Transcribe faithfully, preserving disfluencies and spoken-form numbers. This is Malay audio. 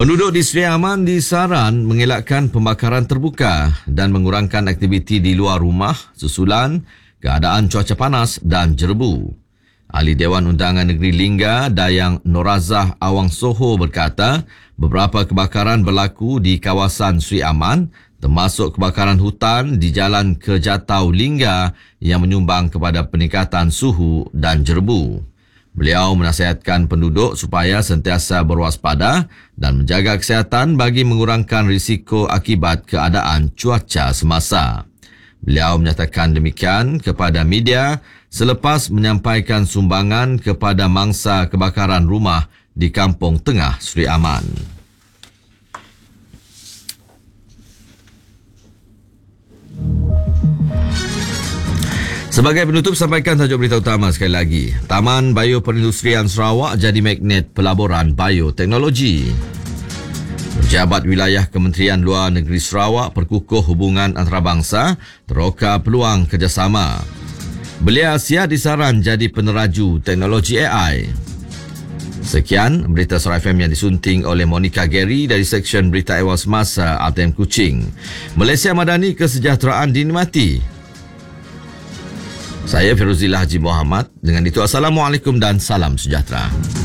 Penduduk di Seri Aman disaran mengelakkan pembakaran terbuka dan mengurangkan aktiviti di luar rumah susulan keadaan cuaca panas dan jerebu. Ahli Dewan Undangan Negeri Lingga, Dayang Norazah Awang Soho berkata, beberapa kebakaran berlaku di kawasan Seri Aman, termasuk kebakaran hutan di Jalan Kejatau Lingga yang menyumbang kepada peningkatan suhu dan jerebu. Beliau menasihatkan penduduk supaya sentiasa berwaspada dan menjaga kesihatan bagi mengurangkan risiko akibat keadaan cuaca semasa. Beliau menyatakan demikian kepada media selepas menyampaikan sumbangan kepada mangsa kebakaran rumah di Kampung Tengah Seri Aman. Sebagai penutup, sampaikan tajuk berita utama sekali lagi. Taman Bioperindustrian Sarawak jadi magnet pelaburan bioteknologi. Pejabat Wilayah Kementerian Luar Negeri Sarawak perkukuh hubungan antarabangsa, teroka peluang kerjasama. Belia Asia disaran jadi peneraju teknologi A I. Sekian berita Suara F M yang disunting oleh Monica Gary dari Seksyen Berita Awal Semasa A T M Kuching. Malaysia Madani, kesejahteraan dinikmati. Saya Firuzillah Haji Muhammad. Dengan itu, Assalamualaikum dan salam sejahtera.